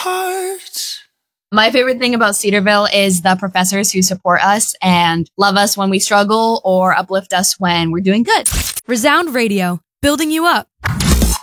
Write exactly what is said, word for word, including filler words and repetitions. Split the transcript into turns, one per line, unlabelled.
heart.
My favorite thing about Cedarville is the professors who support us and love us when we struggle or uplift us when we're doing good.
Resound Radio, building you up.